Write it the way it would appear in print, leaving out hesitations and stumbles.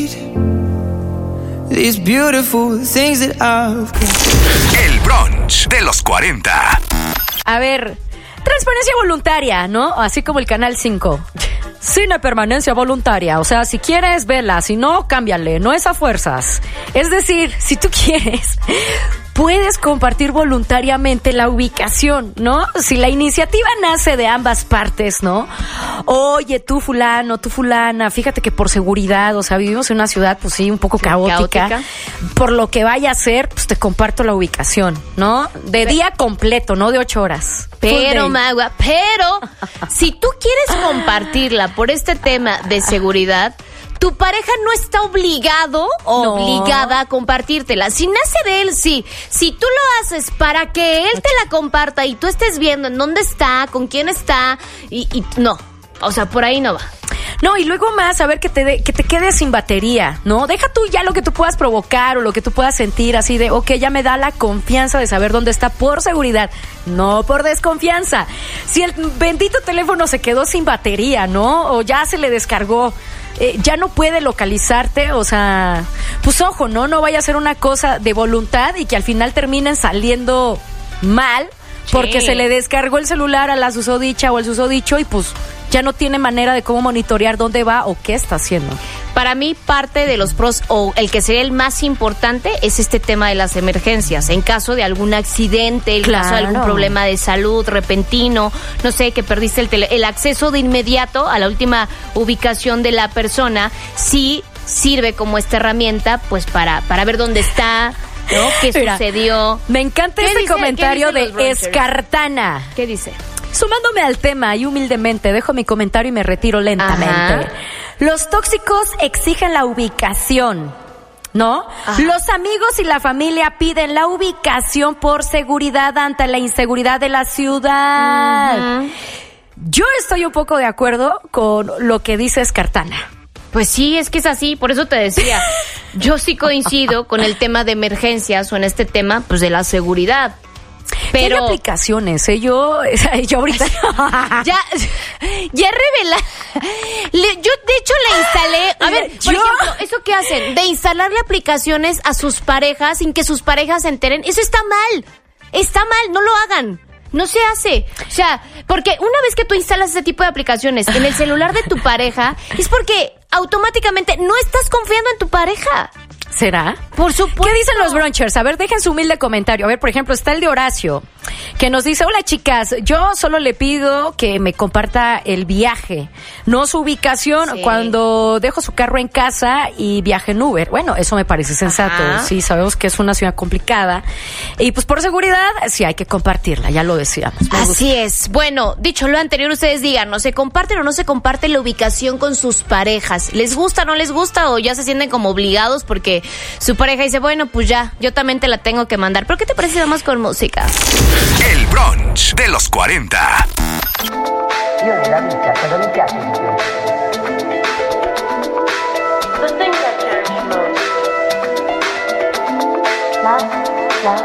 These beautiful things that I've got. El brunch de los 40. A ver, transparencia voluntaria, ¿no? Así como el Canal 5. Cine permanencia voluntaria. O sea, si quieres, vela. Si no, cámbiale. No es a fuerzas. Es decir, si tú quieres, puedes compartir voluntariamente la ubicación, ¿no? Si la iniciativa nace de ambas partes, ¿no? Oye, tú fulano, tú fulana, fíjate que por seguridad, o sea, vivimos en una ciudad, pues sí, un poco caótica. Por lo que vaya a ser, pues te comparto la ubicación, ¿no? De día completo, no de 8 horas. Pero, Magua, si tú quieres compartirla por este tema de seguridad, tu pareja no está obligado o obligada a compartírtela. Si nace de él, sí. Si tú lo haces para que él te la comparta y tú estés viendo en dónde está, con quién está, y no. O sea, por ahí no va. No, y luego más, a ver, que te quedes sin batería, ¿no? Deja tú ya lo que tú puedas provocar o lo que tú puedas sentir así de, ok, ya me da la confianza de saber dónde está por seguridad, no por desconfianza. Si el bendito teléfono se quedó sin batería, ¿no? O ya se le descargó, ya no puede localizarte, o sea, pues ojo, ¿no? No vaya a ser una cosa de voluntad y que al final terminen saliendo mal porque se le descargó el celular a la susodicha o al susodicho y pues ya no tiene manera de cómo monitorear dónde va o qué está haciendo. Para mí, parte de los pros, o el que sería el más importante, es este tema de las emergencias. En caso de algún accidente, en caso de algún problema de salud repentino, no sé, que perdiste el acceso de inmediato a la última ubicación de la persona, sí sirve como esta herramienta, pues para ver dónde está, ¿no? ¿Qué sucedió? Me encanta este comentario de Escartana. ¿Qué dice? Sumándome al tema y humildemente dejo mi comentario y me retiro lentamente. Ajá. Los tóxicos exigen la ubicación, ¿no? Ajá. Los amigos y la familia piden la ubicación por seguridad ante la inseguridad de la ciudad. Uh-huh. Yo estoy un poco de acuerdo con lo que dice Escartana. Pues sí, es que es así, por eso te decía. Yo sí coincido con el tema de emergencias o en este tema, pues de la seguridad. Pero hay aplicaciones, yo ahorita ya revela. Yo de hecho la instalé. A ver, por ejemplo, ¿eso qué hacen? De instalarle aplicaciones a sus parejas sin que sus parejas se enteren. Eso está mal. Está mal, no lo hagan. No se hace. O sea, porque una vez que tú instalas ese tipo de aplicaciones en el celular de tu pareja, es porque automáticamente no estás confiando en tu pareja. ¿Será? Por supuesto. ¿Qué dicen los brunchers? A ver, dejen su humilde comentario. A ver, por ejemplo, está el de Horacio, que nos dice, hola chicas, yo solo le pido que me comparta el viaje, no su ubicación, cuando dejo su carro en casa y viaje en Uber. Bueno, eso me parece sensato. Ajá. Sí, sabemos que es una ciudad complicada. Y pues por seguridad, sí hay que compartirla, ya lo decíamos. Así es. Bueno, dicho lo anterior, ustedes digan, ¿no se comparten o no se comparte la ubicación con sus parejas? ¿Les gusta, no les gusta o ya se sienten como obligados porque su pareja dice, bueno, pues ya, yo también te la tengo que mandar? ¿Pero qué te parece más con música? El brunch de los 40. Io nella vita cosa mi piace di più?